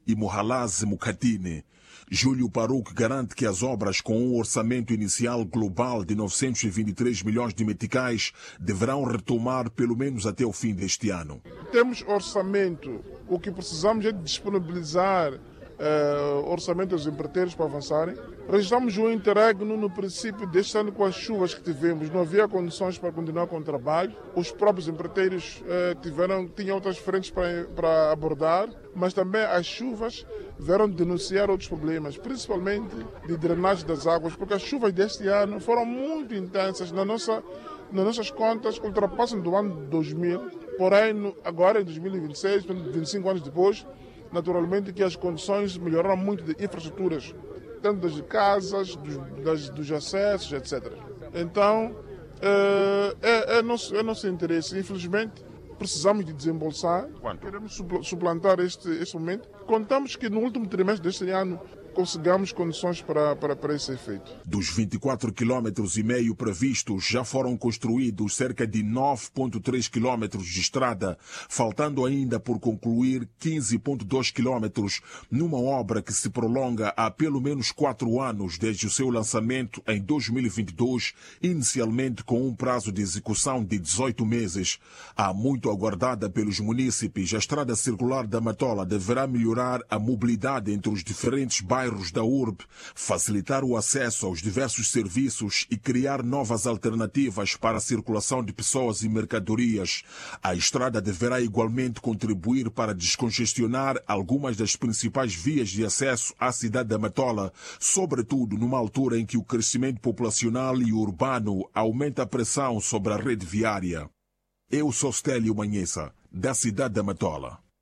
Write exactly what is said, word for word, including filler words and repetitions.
e Mohalaze Mukatine. Júlio Paruque garante que as obras com um orçamento inicial global de novecentos e vinte e três milhões de meticais deverão retomar pelo menos até o fim deste ano. Temos orçamento, o que precisamos é de disponibilizar Uh, orçamento dos empreiteiros para avançarem. Registramos um interregno no princípio deste ano com as chuvas que tivemos. Não havia condições para continuar com o trabalho. Os próprios empreiteiros uh, tiveram, tinham outras frentes para, para abordar, mas também as chuvas vieram denunciar outros problemas, principalmente de drenagem das águas, porque as chuvas deste ano foram muito intensas. Na nossa, nas nossas contas, ultrapassam do ano dois mil. Porém, agora em dois mil e vinte e seis, vinte e cinco anos depois, naturalmente que as condições melhoraram muito de infraestruturas, tanto das casas, dos, das, dos acessos, etcétera. Então, é, é, é, nosso, é nosso interesse. Infelizmente, precisamos de desembolsar. Queremos suplantar este, este momento. Contamos que no último trimestre deste ano consigamos condições para, para, para esse efeito. Dos vinte e quatro quilômetros e meio previstos, já foram construídos cerca de nove vírgula três quilômetros de estrada, faltando ainda por concluir quinze vírgula dois quilômetros, numa obra que se prolonga há pelo menos quatro anos desde o seu lançamento em dois mil e vinte e dois, inicialmente com um prazo de execução de dezoito meses. Há muito aguardada pelos munícipes, a estrada circular da Matola deverá melhorar a mobilidade entre os diferentes bairros bairros da urbe, facilitar o acesso aos diversos serviços e criar novas alternativas para a circulação de pessoas e mercadorias. A estrada deverá igualmente contribuir para descongestionar algumas das principais vias de acesso à cidade da Matola, sobretudo numa altura em que o crescimento populacional e urbano aumenta a pressão sobre a rede viária. Eu sou Stélio Manhessa, da cidade da Matola.